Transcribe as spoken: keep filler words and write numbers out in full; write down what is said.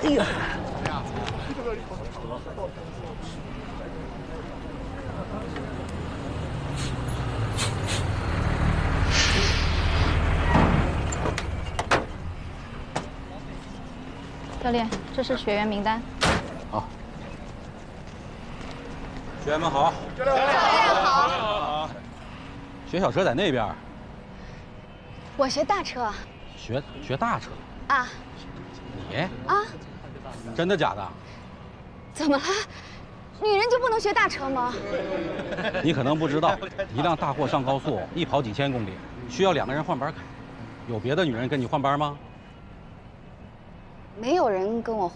哎呀！ 教练，这是学员名单。 好。学员们好。 教练好。 学小车在那边。 我学大车。 学学大车。 啊。 你？ 啊。 真的假的？ 怎么了？女人就不能学大车吗？ 你可能不知道，一辆大货上高速一跑几千公里，需要两个人换班开。有别的女人跟你换班吗？ 没有人跟我